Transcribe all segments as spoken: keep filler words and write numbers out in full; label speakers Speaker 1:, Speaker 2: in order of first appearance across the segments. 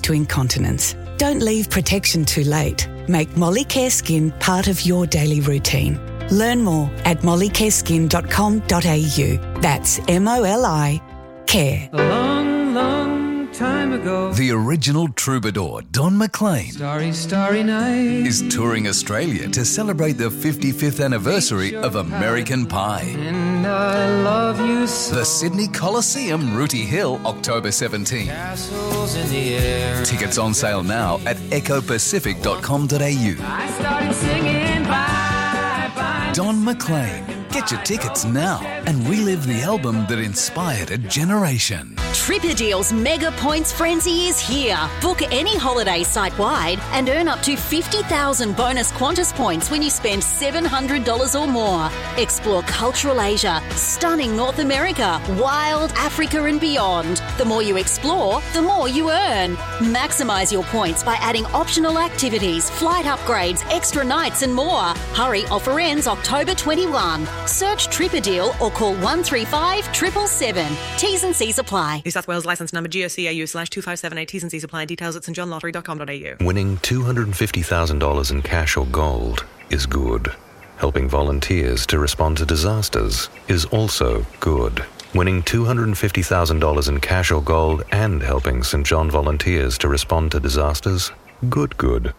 Speaker 1: to incontinence. Don't leave protection too late. Make Molicare Skin part of your daily routine. Learn more at molicare skin dot com dot a u. That's M O L I care.
Speaker 2: A long, long time ago,
Speaker 3: The original troubadour, Don McLean,
Speaker 2: starry, starry night,
Speaker 3: is touring Australia to celebrate the fifty-fifth anniversary of American Pie.
Speaker 2: and I love you so.
Speaker 3: The Sydney Coliseum, Rooty Hill, October seventeenth.
Speaker 2: Castles in the air.
Speaker 3: Tickets on sale now at echo pacific dot com dot a u.
Speaker 2: I started singing bye, bye.
Speaker 3: Don McLean. Get your tickets now and relive the album that inspired a generation.
Speaker 4: Tripadeal's Mega Points Frenzy is here. Book any holiday site-wide and earn up to fifty thousand bonus Qantas points when you spend seven hundred dollars or more. Explore cultural Asia, stunning North America, wild Africa and beyond. The more you explore, the more you earn. Maximise your points by adding optional activities, flight upgrades, extra nights and more. Hurry, offer ends October twenty-first. Search Tripadeal or call one three five seven seven seven. T's and C's apply.
Speaker 5: New South Wales licence number G O C A U slash two five seven eight. T's and C's apply. Details at st john lottery dot com dot a u.
Speaker 6: Winning two hundred fifty thousand dollars in cash or gold is good. Helping volunteers to respond to disasters is also good. Winning two hundred fifty thousand dollars in cash or gold and helping St John volunteers to respond to disasters, good, good.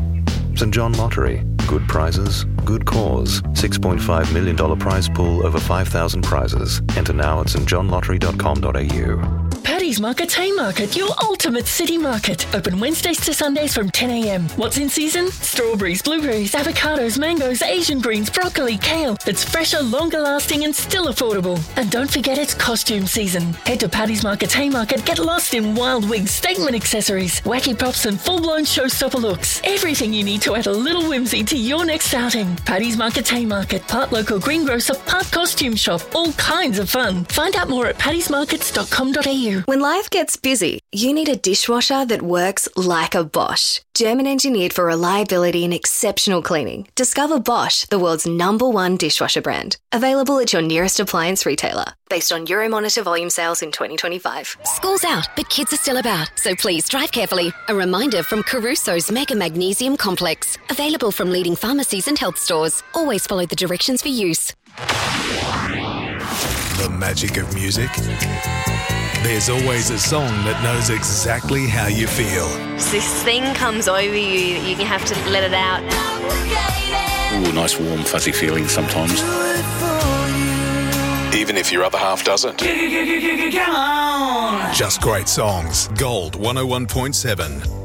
Speaker 6: St John Lottery. Good prizes, good cause. six point five million dollars prize pool, over five thousand prizes. Enter now at st john lottery dot com dot a u.
Speaker 7: Paddy's Market Haymarket, your ultimate city market. Open Wednesdays to Sundays from ten a m. What's in season? Strawberries, blueberries, avocados, mangoes, Asian greens, broccoli, kale. It's fresher, longer lasting and still affordable. And don't forget it's costume season. Head to Paddy's Market Haymarket, get lost in wild wigs, statement accessories, wacky props and full-blown showstopper looks. Everything you need to add a little whimsy to your next outing. Paddy's Market Haymarket, part local greengrocer, part costume shop. All kinds of fun. Find out more at paddys markets dot com dot a u.
Speaker 8: When life gets busy, you need a dishwasher that works like a Bosch. German engineered for reliability and exceptional cleaning. Discover Bosch, the world's number one dishwasher brand. Available at your nearest appliance retailer. Based on Euromonitor volume sales in twenty twenty-five.
Speaker 4: School's out, but kids are still about, so please drive carefully. A reminder from Caruso's Mega Magnesium Complex. Available from leading pharmacies and health stores. Always follow the directions for use.
Speaker 9: The magic of music. There's always a song that knows exactly how you feel.
Speaker 10: This thing comes over you that you have to let it out.
Speaker 11: Ooh, nice warm fuzzy feeling sometimes.
Speaker 9: Even if your other half doesn't.
Speaker 2: Come on!
Speaker 9: Just great songs. Gold one oh one point seven.